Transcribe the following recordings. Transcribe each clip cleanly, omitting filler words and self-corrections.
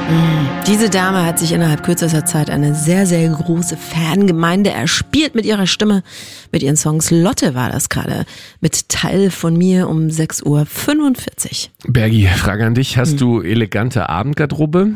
Diese Dame hat sich innerhalb kürzester Zeit eine sehr, sehr große Fangemeinde erspielt mit ihrer Stimme, mit ihren Songs. Lotte war das gerade mit Teil von mir um 6:45 Uhr. Bergi, Frage an dich. Hast du elegante Abendgarderobe?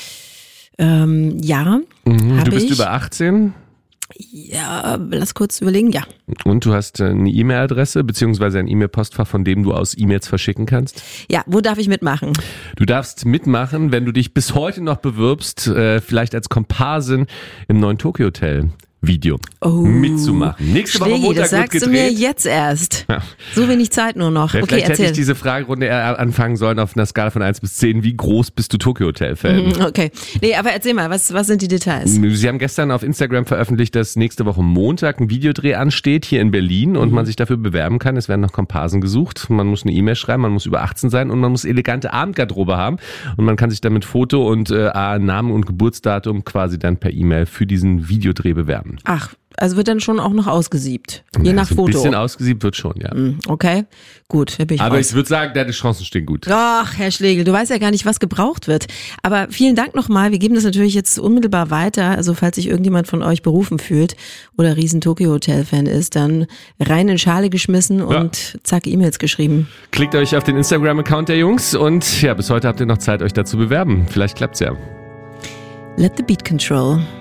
Ja, Du bist über 18? Ja, lass kurz überlegen, ja. Und du hast eine E-Mail-Adresse beziehungsweise ein E-Mail-Postfach, von dem du aus E-Mails verschicken kannst? Ja, wo darf ich mitmachen? Du darfst mitmachen, wenn du dich bis heute noch bewirbst, vielleicht als Komparsin im neuen Tokyo Hotel Video mitzumachen. Nächste Woche Montag das sagst wird du mir gedreht. jetzt erst. Ja. So wenig Zeit nur noch. Ja, Okay, vielleicht hätte erzähl. ich diese Fragerunde eher anfangen sollen auf einer Skala von 1 bis 10. Wie groß bist du Tokyo Hotel-Fan? Okay. Nee, aber erzähl mal, was sind die Details? Sie haben gestern auf Instagram veröffentlicht, dass nächste Woche Montag ein Videodreh ansteht hier in Berlin und man sich dafür bewerben kann. Es werden noch Komparsen gesucht. Man muss eine E-Mail schreiben, man muss über 18 sein und man muss elegante Abendgarderobe haben. Und man kann sich dann mit Foto und Namen und Geburtsdatum quasi dann per E-Mail für diesen Videodreh bewerben. Ach, also wird dann schon auch noch ausgesiebt. Je nach so Foto. Ein bisschen ausgesiebt wird schon, ja. Okay, gut, da bin ich Aber raus. ich würde sagen, deine Chancen stehen gut. Ach, Herr Schlegel, du weißt ja gar nicht, was gebraucht wird. Aber vielen Dank nochmal. Wir geben das natürlich jetzt unmittelbar weiter. Also falls sich irgendjemand von euch berufen fühlt oder riesen Tokyo Hotel Fan ist, dann rein in Schale geschmissen und zack, E-Mails geschrieben. Klickt euch auf den Instagram-Account der Jungs und ja, bis heute habt ihr noch Zeit, euch da zu bewerben. Vielleicht klappt's ja. Let the beat control.